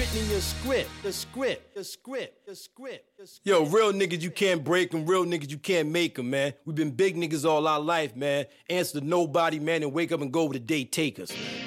written in your script. The script. Yo, real niggas you can't break them, real niggas you can't make them, man. We've been big niggas all our life, man. Answer to nobody, man, and wake up and go where the day take us, man.